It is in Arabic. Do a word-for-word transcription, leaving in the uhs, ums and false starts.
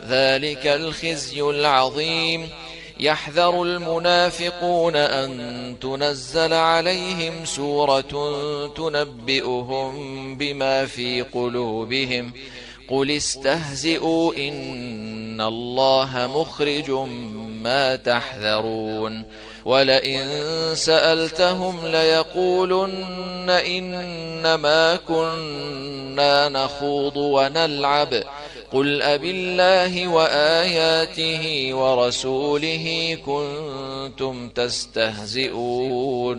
ذلك الخزي العظيم. يحذر المنافقون أن تنزل عليهم سورة تنبئهم بما في قلوبهم قل استهزئوا إن الله مخرج ما تحذرون. ولئن سألتهم ليقولن إنما كنا نخوض ونلعب قل أبالله وآياته ورسوله كنتم تستهزئون.